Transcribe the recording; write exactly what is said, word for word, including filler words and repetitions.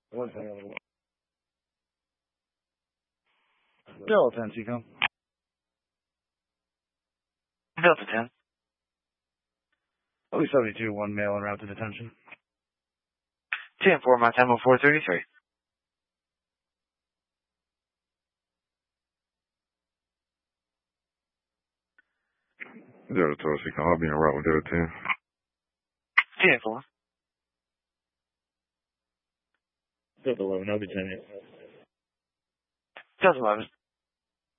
One thing. Delta ten, Seacom. Delta ten. At least seventy-two, one male en route to detention. ten four, my time on four thirty-three. Delta twelve, Seacom. I'll be en route with Delta ten. ten four. Delta eleven, I'll be ten. Delta eleven.